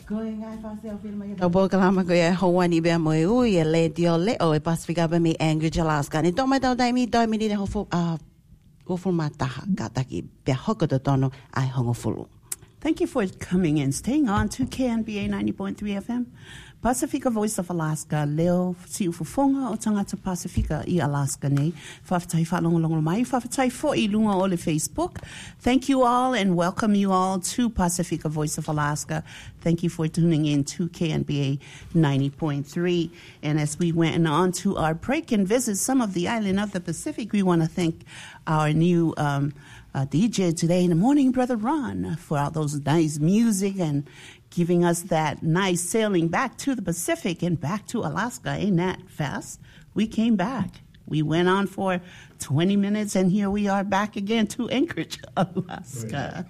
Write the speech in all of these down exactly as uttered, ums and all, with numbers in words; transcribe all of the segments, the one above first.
Obo kalama ko ya Hawaii be mo u ye le dio le o e Pacifica be mi Anchorage Alaska ni toma tau dai mi doi mi ni ho fu a go fu mata ka ta ki be hoko to tono ai hongo fulu. Thank you for coming and staying on to K N B A ninety point three F M. Pacifica Voice of Alaska, leo si ufufonga o tangata Pacifica i Alaska nei. Whawhatai whalongolongo mai, whawhatai fo i lunga o le Facebook. Thank you all and welcome you all to Pacifica Voice of Alaska. Thank you for tuning in to K N B A ninety point three. And as we went on to our break and visit some of the island of the Pacific, we want to thank our new um, uh, D J today in the morning, Brother Ron, for all those nice music and giving us that nice sailing back to the Pacific and back to Alaska. Ain't that fast? We came back. We went on for twenty minutes, and here we are back again to Anchorage, Alaska.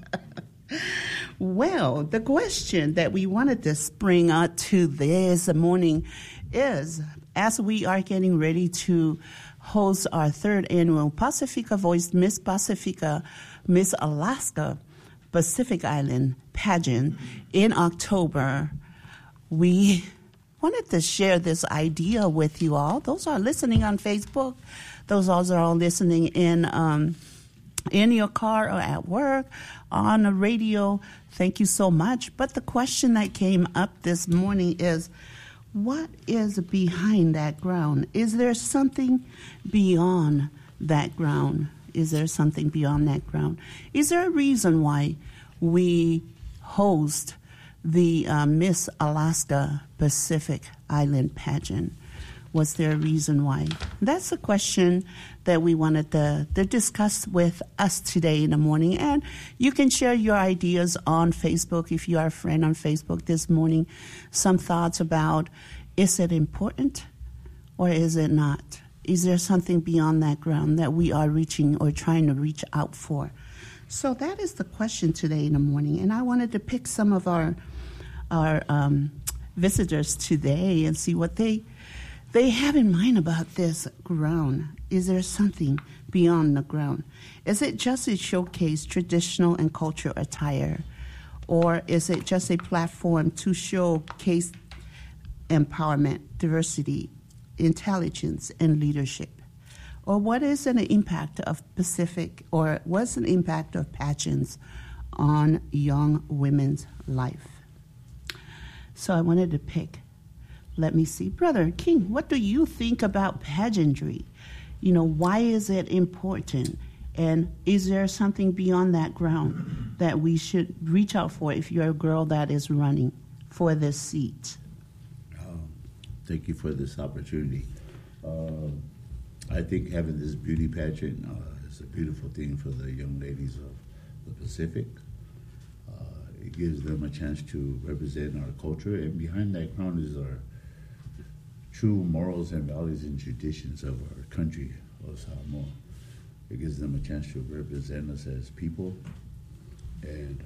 Well, the question that we wanted to spring out to this morning is, as we are getting ready to host our third annual Pacifica Voice Miss Pacifica, Miss Alaska Pacific Island pageant in October, we wanted to share this idea with you all. Those are listening on Facebook. Those also are all listening in um, in your car or at work, on the radio. Thank you so much. But the question that came up this morning is, what is behind that ground? Is there something beyond that ground? Is there something beyond that ground? Is there a reason why we host the uh, Miss Alaska Pacific Island pageant? Was there a reason why? That's a question that we wanted to, to discuss with us today in the morning. And you can share your ideas on Facebook if you are a friend on Facebook this morning. Some thoughts about, is it important or is it not? Is there something beyond that ground that we are reaching or trying to reach out for? So that is the question today in the morning. And I wanted to pick some of our our um, visitors today and see what they they have in mind about this ground. Is there something beyond the ground? Is it just a showcase traditional and cultural attire? Or is it just a platform to showcase empowerment, diversity, intelligence, and leadership? Or what is an impact of Pacific, or what's an impact of pageants on young women's life? So I wanted to pick, let me see, Brother King, what do you think about pageantry? You know, why is it important? And is there something beyond that ground that we should reach out for if you're a girl that is running for this seat? Um, thank you for this opportunity. Uh, I think having this beauty pageant uh, is a beautiful thing for the young ladies of the Pacific. Uh, it gives them a chance to represent our culture, and behind that crown is our true morals and values and traditions of our country of Samoa. It gives them a chance to represent us as people and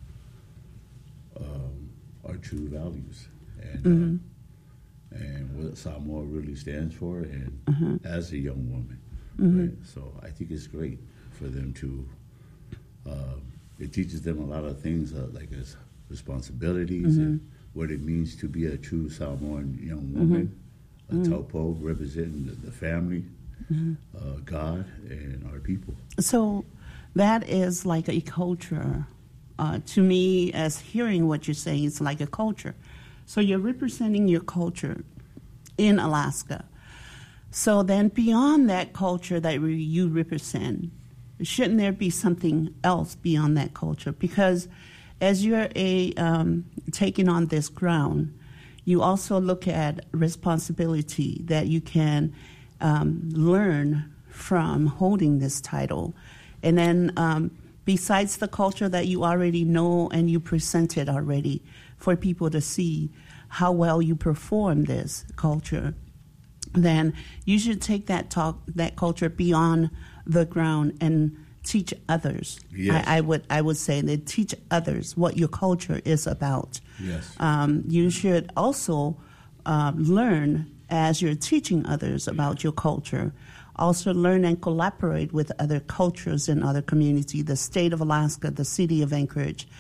uh, um, our true values. And mm-hmm. uh, and what Samoa really stands for, and uh-huh. as a young woman. Mm-hmm. Right? So I think it's great for them to, uh, it teaches them a lot of things, uh, like as responsibilities mm-hmm. and what it means to be a true Samoan young woman, mm-hmm. a mm-hmm. taupo representing the, the family, mm-hmm. uh, God, and our people. So that is like a culture. Uh, to me, as hearing what you're saying, it's like a culture. So you're representing your culture in Alaska. So then beyond that culture that you represent, shouldn't there be something else beyond that culture? Because as you're a um, taking on this ground, you also look at responsibility that you can um, learn from holding this title. And then um, besides the culture that you already know and you presented already, for people to see how well you perform this culture, then you should take that talk, that culture beyond the ground and teach others. Yes. I, I would I would say that teach others what your culture is about. Yes. Um, you should also uh, learn as you're teaching others about your culture. Also learn and collaborate with other cultures and other communities, the state of Alaska, the city of Anchorage,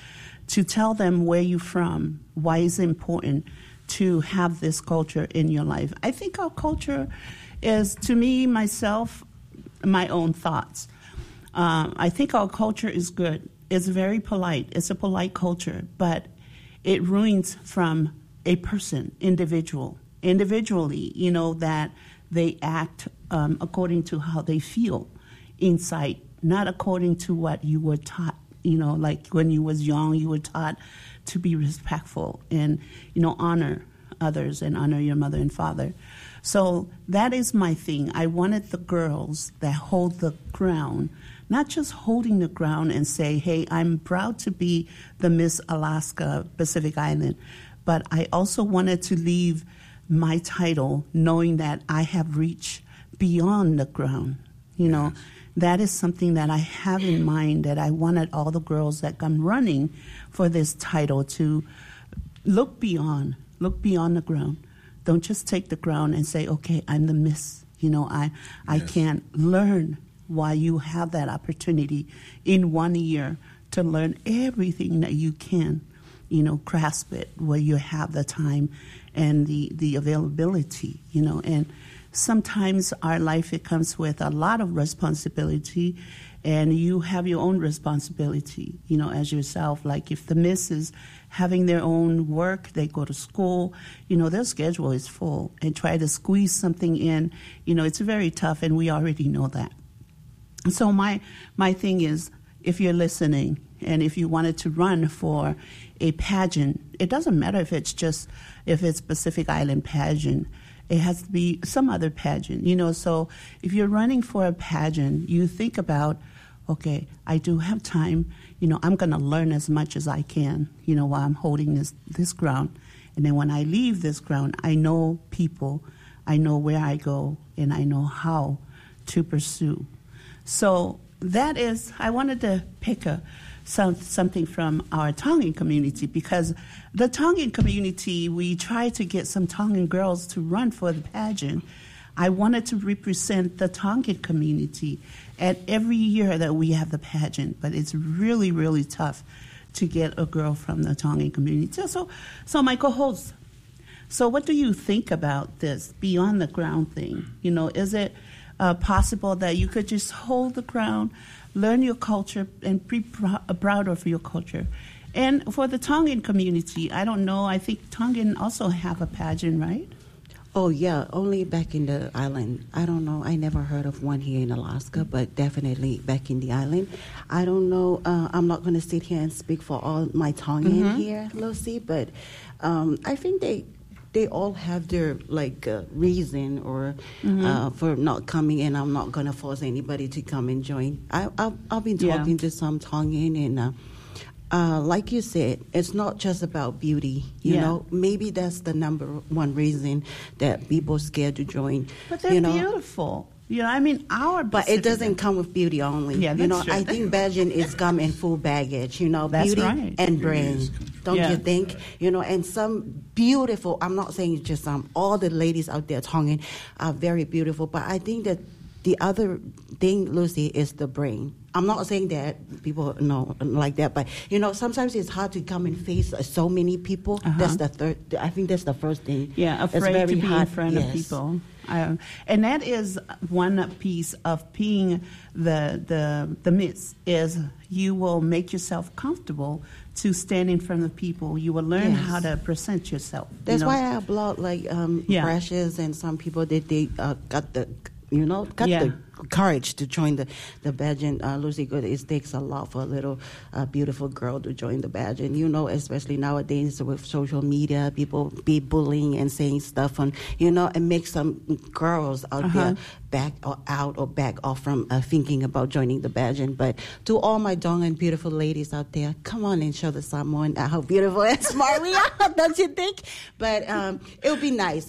to tell them where you're from, why it's important to have this culture in your life. I think our culture is, to me, myself, my own thoughts. Uh, I think our culture is good. It's very polite. It's a polite culture, but it ruins from a person, individual, individually, you know, that they act um, according to how they feel inside, not according to what you were taught. You know, like when you was young, you were taught to be respectful and, you know, honor others and honor your mother and father. So that is my thing. I wanted the girls that hold the ground, not just holding the ground and say, hey, I'm proud to be the Miss Alaska Pacific Island, but I also wanted to leave my title knowing that I have reached beyond the ground. You know, that is something that I have in mind, that I wanted all the girls that come running for this title to look beyond, look beyond the ground. Don't just take the ground and say, okay, I'm the Miss. You know, I, I yes. can learn while you have that opportunity in one year to learn everything that you can, you know, grasp it where you have the time and the, the availability, you know. And sometimes our life, it comes with a lot of responsibility, and you have your own responsibility, you know, as yourself. Like if the Miss is having their own work, they go to school, you know, their schedule is full, and try to squeeze something in, you know, it's very tough, and we already know that. So my my thing is, if you're listening and if you wanted to run for a pageant, it doesn't matter if it's just, if it's Pacific Island pageant, it has to be some other pageant, you know. So if you're running for a pageant, you think about, okay, I do have time, you know, I'm going to learn as much as I can, you know, while I'm holding this, this ground. And then when I leave this ground, I know people, I know where I go, and I know how to pursue. So that is, I wanted to pick a, some, something from our Tongan community, because the Tongan community, we try to get some Tongan girls to run for the pageant. I wanted to represent the Tongan community at every year that we have the pageant, but it's really, really tough to get a girl from the Tongan community. So, so my co-host, so what do you think about this beyond the ground thing? You know, is it Uh, possible that you could just hold the ground, learn your culture, and be pr- proud of your culture? And for the Tongan community, I don't know, I think Tongan also have a pageant, right? Oh, yeah, only back in the island. I don't know. I never heard of one here in Alaska, but definitely back in the island. I don't know. Uh, I'm not going to sit here and speak for all my Tongan mm-hmm. here, Lucy, but um, I think they... They all have their like uh, reason or mm-hmm. uh, for not coming in. I'm not gonna force anybody to come and join. I, I've I've been talking yeah. to some Tongan, and uh, uh, like you said, it's not just about beauty. You yeah. know, maybe that's the number one reason that people are scared to join. But they're you know? beautiful. You know, I mean, our but it doesn't come with beauty only. Yeah, that's you know, true. I think pageant is come in full baggage. You know, that's beauty right. and brain. Don't yeah. you think? You know, and some beautiful. I'm not saying just some. All the ladies out there Tongan are very beautiful, but I think that the other thing, Lucy, is the brain. I'm not saying that people know like that, but you know, sometimes it's hard to come and face so many people. Uh-huh. That's the third. I think that's the first thing. Yeah, afraid very to be hard. in front yes. of people. Um, and that is one piece of being the the the Miss, is you will make yourself comfortable to stand in front of people. You will learn yes. how to present yourself. That's you know? why I applaud like um, yeah. Precious and some people that they uh, got the. You know, got yeah. the courage to join the, the pageant. Uh, Lucy, good. It takes a lot for a little uh, beautiful girl to join the pageant. You know, especially nowadays with social media, people be bullying and saying stuff, and you know, and make some girls out uh-huh. there back or out or back off from uh, thinking about joining the pageant. But to all my Tongan beautiful ladies out there, come on and show the Samoan how beautiful and smart we are, don't you think? But um, it'll be nice.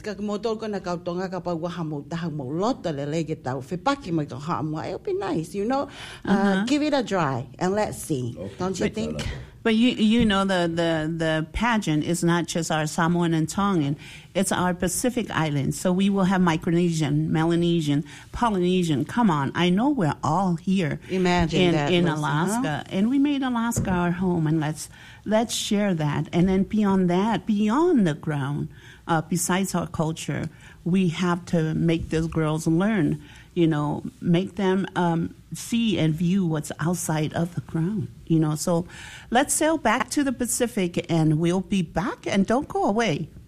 It'll be nice, you know. Uh, uh-huh. Give it a try and let's see. Okay. Don't you think? But you you know the, the, the pageant is not just our Samoan and Tongan, it's our Pacific Islands. So we will have Micronesian, Melanesian, Polynesian. Come on, I know we're all here Imagine in, that, in Wilson, Alaska, and we made Alaska our home, and let's let's share that. And then beyond that, beyond the ground, uh, besides our culture, we have to make these girls learn. You know, make them um, see and view what's outside of the ground. You know, so let's sail back to the Pacific, and we'll be back. And don't go away.